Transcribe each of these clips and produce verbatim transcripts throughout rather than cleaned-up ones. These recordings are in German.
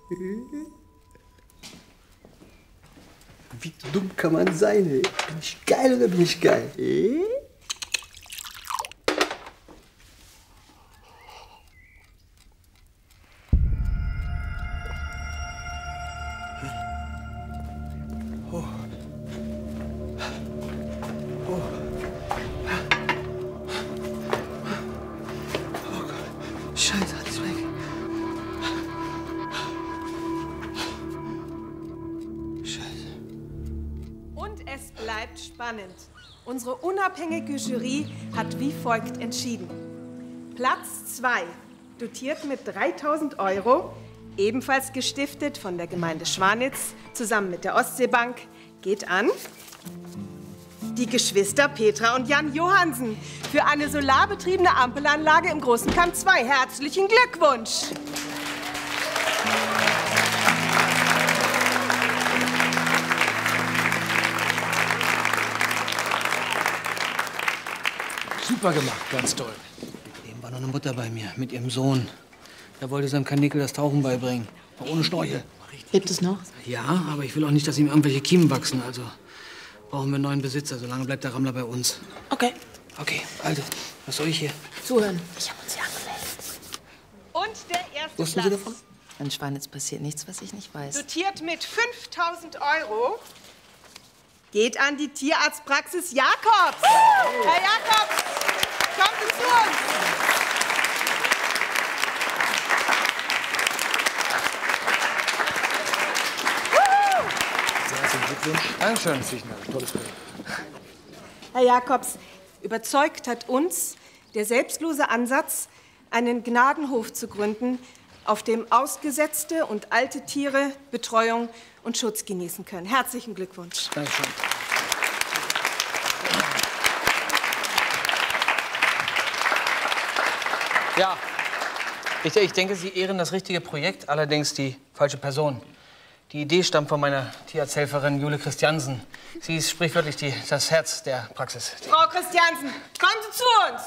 Wie dumm kann man sein, ey? Bin ich geil oder bin ich geil? Äh? Oh. Oh. Oh Gott. Scheiße, alles weg. Scheiße. Und es bleibt spannend. Unsere unabhängige Jury hat wie folgt entschieden. Platz zwei, dotiert mit dreitausend Euro, ebenfalls gestiftet von der Gemeinde Schwanitz, zusammen mit der Ostseebank, geht an die Geschwister Petra und Jan Johansen für eine solarbetriebene Ampelanlage im Großen Kamp zwei. Herzlichen Glückwunsch! Super gemacht, ganz toll. Eben war noch eine Mutter bei mir mit ihrem Sohn. Da wollte seinem Kanickel das Tauchen beibringen. Aber ohne Schnorchel. Lebt es noch? Ja, aber ich will auch nicht, dass ihm irgendwelche Kiemen wachsen. Also brauchen wir einen neuen Besitzer. Solange bleibt der Rammler bei uns. Okay. Okay, also, was soll ich hier? Zuhören. Ich habe uns hier angemeldet. Und der erste Wussten Sie davon? In Schwanitz passiert nichts, was ich nicht weiß. dotiert mit fünftausend Euro, geht an die Tierarztpraxis Jakobs. Herr Jakobs, kommen Sie zu uns. Herzlichen Glückwunsch. Dankeschön. Das ist ein tolles Projekt. Herr Jakobs, überzeugt hat uns der selbstlose Ansatz, einen Gnadenhof zu gründen, auf dem ausgesetzte und alte Tiere Betreuung und Schutz genießen können. Herzlichen Glückwunsch. Dankeschön. Ja, ich, ich denke, Sie ehren das richtige Projekt, allerdings die falsche Person. Die Idee stammt von meiner Tierarzthelferin Jule Christiansen. Sie ist sprichwörtlich die, das Herz der Praxis. Frau Christiansen, kommen Sie zu uns.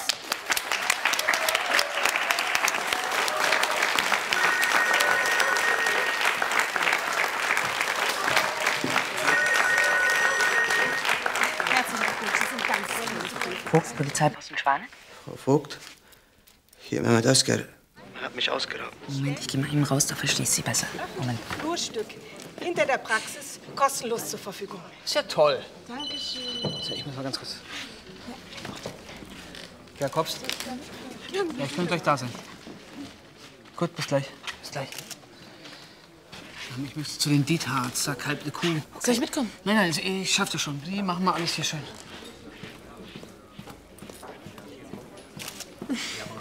Herzlichen Glückwunsch, Sie sind ganz toll. Fuchs, Polizeipost in Schwanitz? Frau Vogt, hier, Mehmet Asker hat mich ausgeraubt. Moment, ich gehe mal eben raus, da verstehe ich Sie besser. Moment. Flurstück hinter der Praxis kostenlos zur Verfügung. Ist ja toll. Dankeschön. So, ich muss mal ganz kurz. Jakobs? Ja, ich könnte gleich da sein. Gut, bis gleich. Bis gleich. Ich möchte zu den Dietarzt, sag halb eine Kuh. Soll ich mitkommen? Nein, nein, ich schaff das schon. Die machen mal alles hier schön.